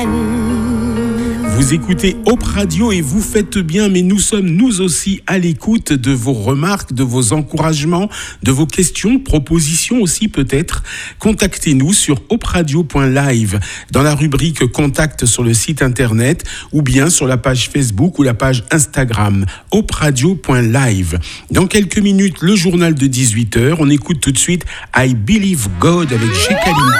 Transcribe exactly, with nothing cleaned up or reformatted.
Vous écoutez Hop Radio et vous faites bien, mais nous sommes nous aussi à l'écoute de vos remarques, de vos encouragements, de vos questions, propositions aussi peut-être. Contactez-nous sur hopradio point live dans la rubrique Contact sur le site internet ou bien sur la page Facebook ou la page Instagram hopradio point live. Dans quelques minutes, le journal de dix-huit heures, on écoute tout de suite I Believe God avec Shekalin.